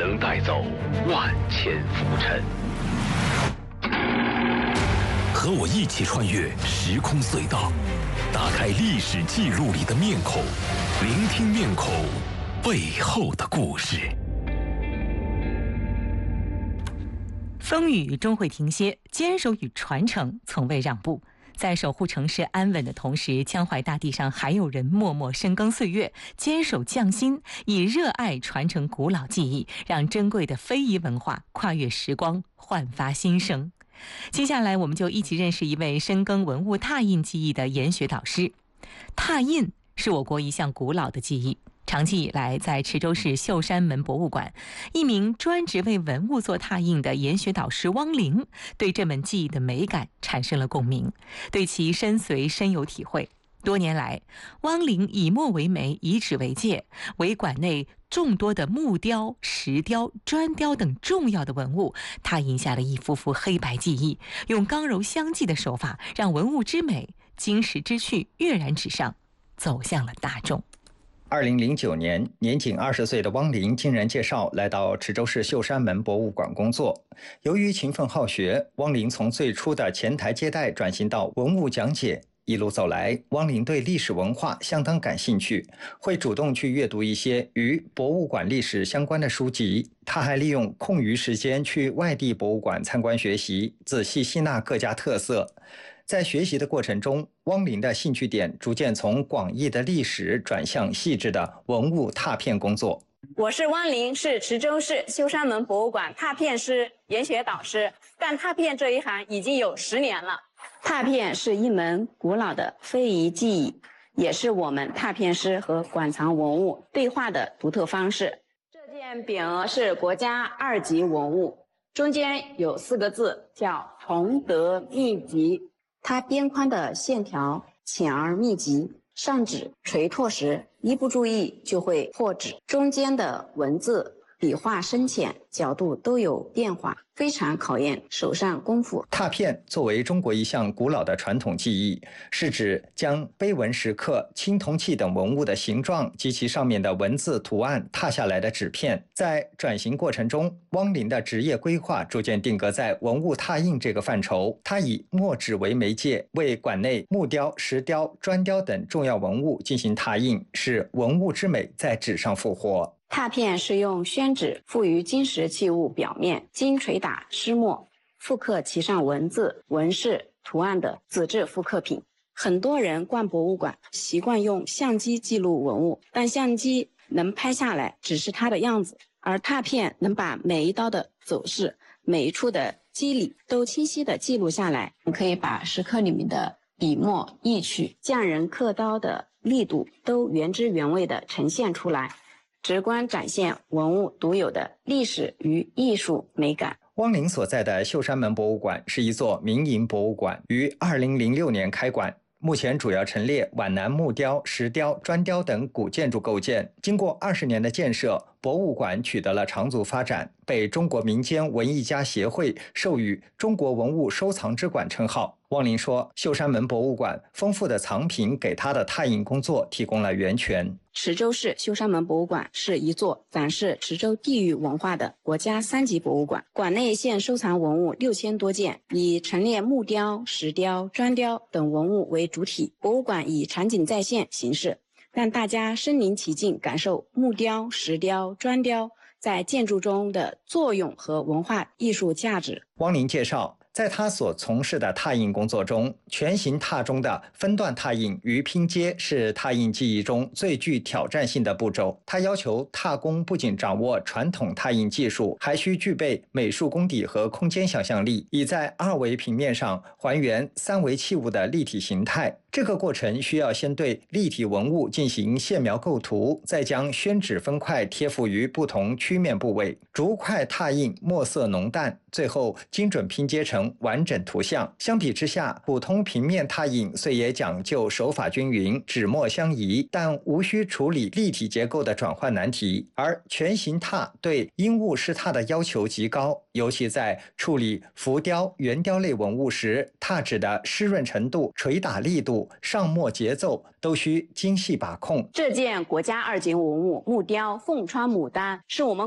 能带走万千浮尘。和我一起穿越时空隧道，打开历史记录里的面孔，聆听面孔背后的故事。 风雨终会停歇，坚守与传承从未让步。在守护城市安稳的同时，江淮大地上还有人默默深耕岁月，坚守匠心，以热爱传承古老技艺，让珍贵的非遗文化跨越时光，焕发新生。接下来我们就一起认识一位深耕文物拓印技艺的研学导师。拓印是我国一项古老的技艺，长期以来在池州市秀山门博物馆，一名专职为文物做拓印的研学导师汪玲对这门技艺的美感产生了共鸣，对其深邃深有体会。多年来，汪玲以墨为媒，以纸为介，为馆内众多的木雕、石雕、砖雕等重要的文物拓印下了一幅幅黑白技艺，用刚柔相济的手法，让文物之美、经史之趣跃然纸上，走向了大众。 2009年，年仅20岁的汪玲经人介绍来到池州市秀山门博物馆工作。由于勤奋好学，汪玲从最初的前台接待转型到文物讲解。一路走来，汪玲对历史文化相当感兴趣，会主动去阅读一些与博物馆历史相关的书籍。他还利用空余时间去外地博物馆参观学习，仔细吸纳各家特色。在学习的过程中，汪玲的兴趣点逐渐从广义的历史转向细致的文物拓片工作。 我是汪玲，是池州市秀山门博物馆拓片师、研学导师，干拓片这一行已经有10年了。拓片是一门古老的非遗技艺，也是我们拓片师和馆藏文物对话的独特方式。这件匾额是国家2级文物，中间有4个字叫崇德秘籍。它边框的线条浅而密集，上指垂拓时一不注意就会破纸，中间的文字笔画深浅，角度都有变化，非常考验手上功夫。 拓片作为中国一项古老的传统技艺，是指将碑文石刻、青铜器等文物的形状及其上面的文字图案拓下来的纸片。在转型过程中，汪玲的职业规划逐渐定格在文物拓印这个范畴。他以墨纸为媒介，为馆内木雕、石雕、砖雕等重要文物进行拓印，使文物之美在纸上复活。 拓片是用宣纸附于金石器物表面，经捶打施墨，复刻其上文字、纹饰、图案的纸质复刻品。很多人逛博物馆习惯用相机记录文物，但相机能拍下来只是它的样子，而拓片能把每一刀的走势、每一处的肌理都清晰地记录下来。你可以把石刻里面的笔墨、意趣、匠人刻刀的力度都原汁原味地呈现出来，直观展现文物独有的历史与艺术美感。 汪玲所在的秀山门博物馆是一座民营博物馆，于2006年开馆。目前主要陈列皖南木雕、石雕、砖雕等古建筑构件。经过20年的建设，博物馆取得了长足发展，被中国民间文艺家协会授予中国文物收藏之馆称号。汪玲说，秀山门博物馆丰富的藏品给他的拓印工作提供了源泉。 池州市秀山门博物馆是一座展示池州地域文化的国家3级博物馆，馆内现收藏文物6000多件，以陈列木雕、石雕、砖雕等文物为主体。博物馆以场景再现形式，让大家身临其境感受木雕、石雕、砖雕在建筑中的作用和文化艺术价值。 汪玲介绍，在他所从事的拓印工作中，全形拓中的分段拓印与拼接是拓印技艺中最具挑战性的步骤。他要求拓工不仅掌握传统拓印技术，还需具备美术功底和空间想象力，以在2维平面上还原3维器物的立体形态。这个过程需要先对立体文物进行线描构图，再将宣纸分块贴附于不同曲面部位，逐块拓印，墨色浓淡，最后精准拼接成完整图像。相比之下，普通平面拓印虽也讲究手法均匀、纸墨相宜，但无需处理立体结构的转换难题。而全形拓对因物施拓的要求极高，尤其在处理浮雕、圆雕类文物时，拓纸的湿润程度、捶打力度、上墨节奏都需精细把控。 这件国家2级文物木雕凤穿牡丹是我们